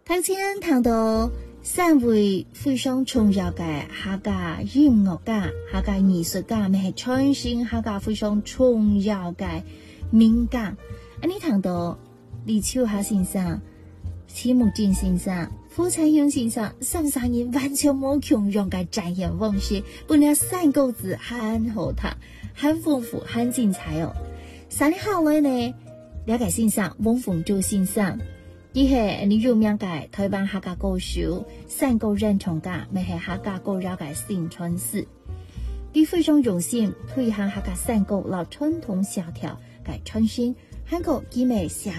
頭先談到三位非常重要嘅客家音樂家、客家藝術家，咪係傳承客家非常重要嘅名家。你談到李秋霞先生、錢穆正先生、傅彩雄先生，3人完全冇窮樣嘅展現方式，本嚟3個字很好聽、很豐富、很精彩哦。3年後來呢，了解先生翁鳳珠先生。伊係你有名嘅台灣客家歌手3個認同嘅，咪係客家歌謠嘅新傳師。佢非常用心推行客家3個老傳統小調嘅傳承，韓國佢咪寫